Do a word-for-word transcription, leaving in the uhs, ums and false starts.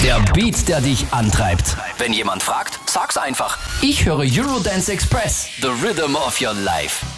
Der Beat, der dich antreibt. Wenn jemand fragt, sag's einfach. Ich höre Eurodance Express, the rhythm of your life.